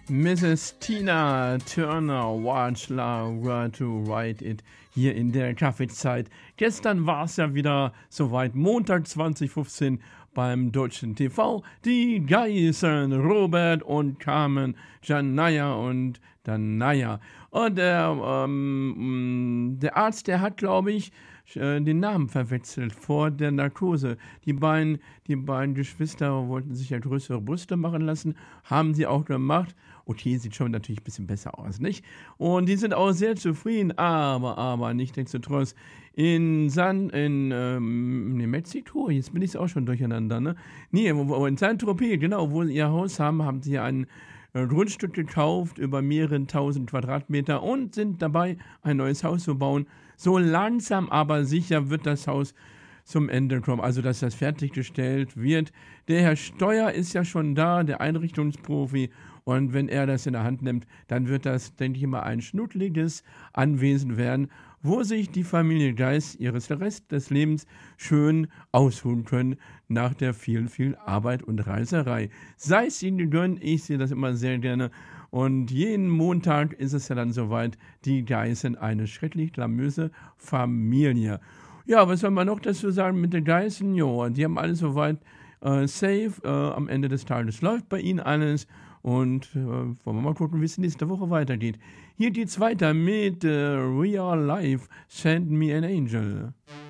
Mrs. Tina Turner, Watch Laura to Write It, hier in der Kaffeezeit. Gestern war es ja wieder soweit, Montag 2015 beim Deutschen TV. Die Geißen, Robert und Carmen, Janaya und Danaya. Und der Arzt, der hat, glaube ich, den Namen verwechselt vor der Narkose. Die beiden Geschwister wollten sich ja größere Brüste machen lassen, haben sie auch gemacht. Okay, sieht schon natürlich ein bisschen besser aus, nicht? Und die sind auch sehr zufrieden, aber nichtsdestotrotz in Mexiko, jetzt bin ich auch schon durcheinander, ne? Nee, in Saint-Tropez, genau, wo sie ihr Haus haben, haben sie ein Grundstück gekauft über mehrere tausend Quadratmeter und sind dabei, ein neues Haus zu bauen. So langsam, aber sicher wird das Haus zum Ende kommen, also dass das fertiggestellt wird. Der Herr Steuer ist ja schon da, der Einrichtungsprofi, und wenn er das in der Hand nimmt, dann wird das, denke ich mal, ein schnuckliges Anwesen werden, wo sich die Familie Geist ihres Rest des Lebens schön ausruhen können nach der viel Arbeit und Reiserei. Sei es ihnen gegönnt, ich sehe das immer sehr gerne. Und jeden Montag ist es ja dann soweit, die Geißen, eine schrecklich glamouröse Familie. Ja, was soll man noch dazu sagen mit den Geißen? Jo, die haben alles soweit safe. Am Ende des Tages läuft bei ihnen alles. Und wollen wir mal gucken, wie es nächste Woche weitergeht. Hier geht's weiter mit Real Life, Send Me an Angel.